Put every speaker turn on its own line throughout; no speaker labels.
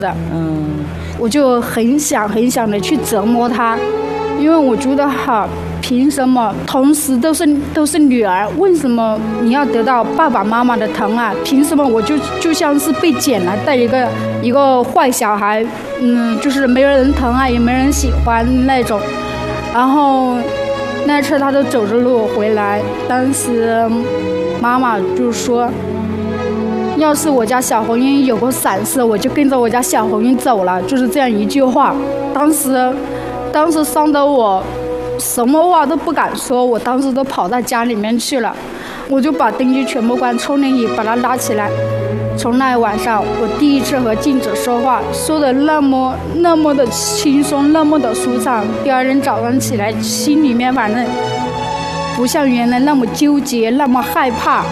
我就很想的去折磨他，因为我觉得哈，凭什么同时都是女儿，为什么你要得到爸爸妈妈的疼爱？凭什么我就像是被捡来的一个坏小孩，就是没人疼爱，也没人喜欢那种。然后那次他就走着路回来，当时妈妈就说，要是我家小红英有个闪失，我就跟着我家小红英走了，就是这样一句话。当时伤得我什么话都不敢说，我当时都跑到家里面去了，我就把灯具全部关，冲淋椅把他拉起来。从那晚上，我第一次和静子说话，说的那么的轻松，那么的舒畅。第二天早上起来，心里面反正不像原来那么纠结，那么害怕。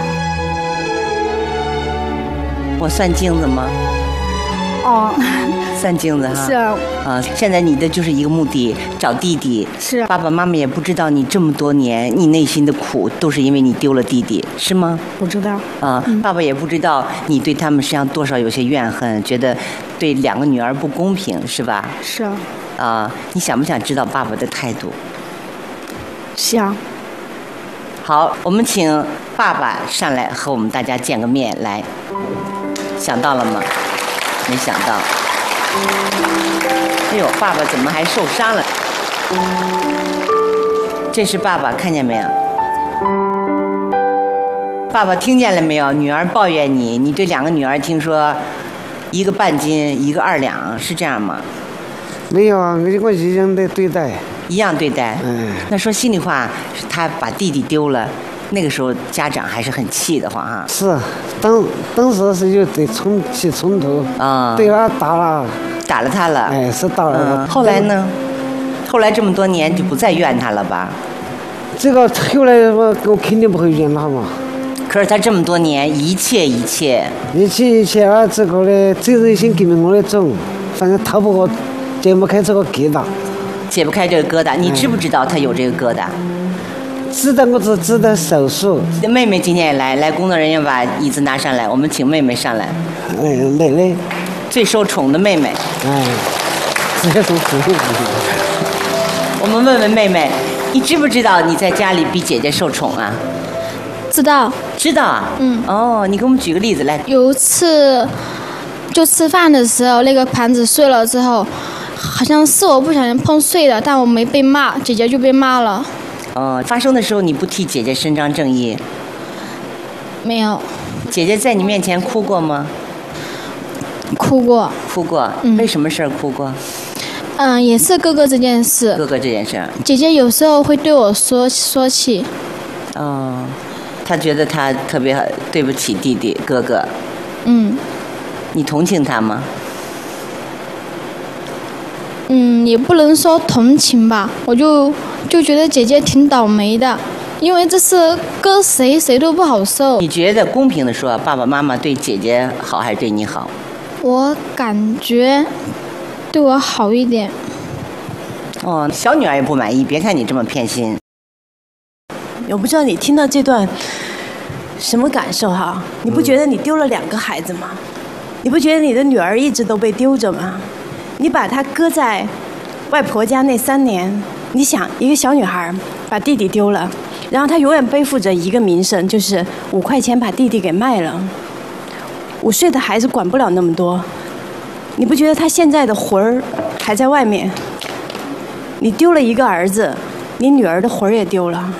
我算镜子吗？
哦，
算镜子哈。
是啊。
现在你的就是一个目的，找弟弟。
是。
爸爸妈妈也不知道你这么多年你内心的苦都是因为你丢了弟弟，是吗？
不知道。
爸爸也不知道你对他们实际上多少有些怨恨，觉得对两个女儿不公平，是吧？
是
啊。你想不想知道爸爸的态度？
想。
好，我们请爸爸上来和我们大家见个面来。想到了吗？没想到。哎呦，爸爸怎么还受伤了？这是爸爸，看见没有？爸爸听见了没有？女儿抱怨你，你对两个女儿听说一个半斤，一个2两，是这样吗？
没有啊，我一样的对待。
一样对待。那说心里话，他把弟弟丢了。那个时候家长还是很气的慌哈。
是，当时是有对起冲突啊，对他打了
他了。
哎，是打了。
后来呢？后来这么多年就不再怨他了吧？
这个后来我肯定不会怨他嘛。
可是他这么多年一切
啊，这个呢责任心根本我来走，反正他不我解不开这个疙瘩。
解不开这个疙瘩，你知不知道他有这个疙瘩？
知道，我只知道手术。
妹妹今天也来，工作人员把椅子拿上来，我们请妹妹上来。
妹妹，
最受宠的妹妹。
最受宠。
我们问问妹妹，你知不知道你在家里比姐姐受宠啊？
知道。
知道啊。哦，你给我们举个例子来。
有一次，就吃饭的时候，那个盘子碎了之后，好像是我不小心碰碎的，但我没被骂，姐姐就被骂了。
发生的时候你不替姐姐伸张正义？
没有。
姐姐在你面前哭过吗？
哭过。
为什么事儿哭过？
也是哥哥这件事。姐姐有时候会对我说起。
她觉得她特别对不起弟弟哥哥。你同情她吗？
也不能说同情吧，我就觉得姐姐挺倒霉的，因为这事搁谁都不好受。
你觉得公平的说，爸爸妈妈对姐姐好还是对你好？
我感觉对我好一点。
小女儿也不满意，别看你这么偏心。
我不知道你听到这段什么感受哈？你不觉得你丢了2个孩子吗？你不觉得你的女儿一直都被丢着吗？你把她搁在外婆家那3年，你想一个小女孩把弟弟丢了，然后她永远背负着一个名声，就是5块钱把弟弟给卖了。5岁的孩子管不了那么多，你不觉得她现在的魂儿还在外面？你丢了一个儿子，你女儿的魂儿也丢了。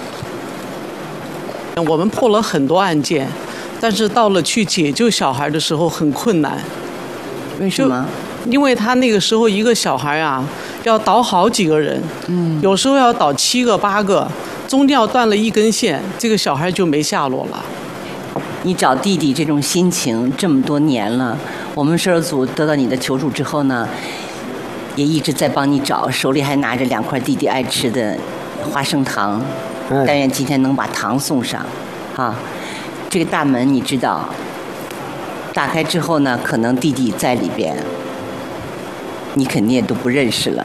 我们破了很多案件，但是到了去解救小孩的时候很困难。
为什么？
因为他那个时候一个小孩啊，要倒好几个人，有时候要倒7个8个，中间要断了一根线，这个小孩就没下落了。
你找弟弟这种心情这么多年了，我们摄制组得到你的求助之后呢，也一直在帮你找，手里还拿着2块弟弟爱吃的花生糖，但愿今天能把糖送上。这个大门你知道，打开之后呢，可能弟弟在里边，你肯定也都不认识了，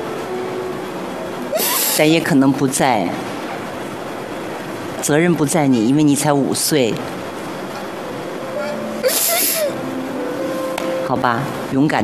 但也可能不在，责任不在你，因为你才5岁。 好吧，勇敢。